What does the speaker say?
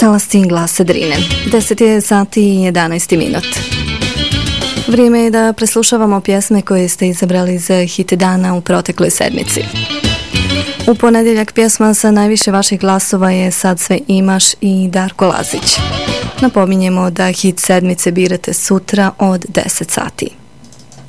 Talasti glasa Drine. 10 je sati i 11 minut. Vrijeme je da preslušavamo pjesme koje ste izabrali za hit dana u protekloj sedmici. U ponedjeljak pjesma sa najviše vaših glasova je Sad sve imaš i Darko Lazić. Napominjemo da hit sedmice birate sutra od 10 sati.